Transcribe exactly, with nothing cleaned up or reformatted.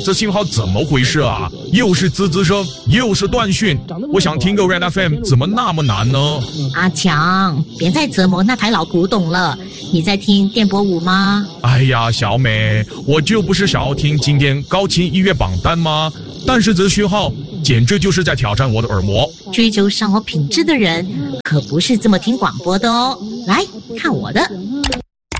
这信号怎么回事啊？又是滋滋声，又是断讯。我想听个 Red F M， 怎么那么难呢？ 阿强，别再折磨那台老古董了。你在听电波舞吗？ 哎呀，小美，我就不是想要听今天高清音乐榜单吗？但是这讯号简直就是在挑战我的耳膜。 追求生活品质的人可不是这么听广播的哦。来看我的。